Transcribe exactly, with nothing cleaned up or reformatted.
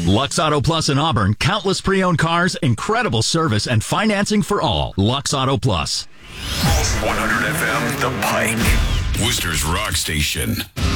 Lux Auto Plus in Auburn. Countless pre-owned cars, incredible service, and financing for all. Lux Auto Plus. one hundred F M, The Pike. Worcester's Rock Station.